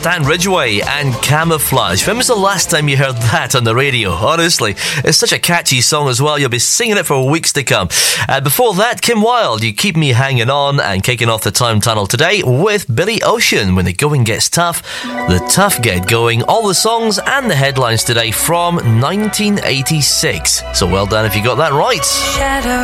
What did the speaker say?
Stan Ridgway and Camouflage. When was the last time you heard that on the radio? Honestly, it's such a catchy song as well. You'll be singing it for weeks to come. Before that, Kim Wilde, You Keep Me Hanging On, and kicking off the Time Tunnel today with Billy Ocean, When the Going Gets Tough, The Tough Get Going. All the songs and the headlines today from 1986. So well done if you got that right. Shadow